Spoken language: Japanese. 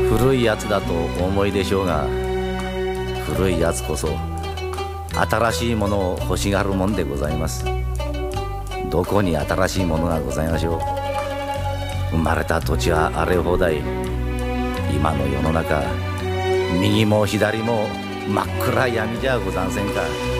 古いやつだとお思いでしょうが、古いやつこそ新しいものを欲しがるもんでございます。どこに新しいものがございましょう。生まれた土地は荒れ放題。今の世の中、右も左も真っ暗闇じゃござんせんか。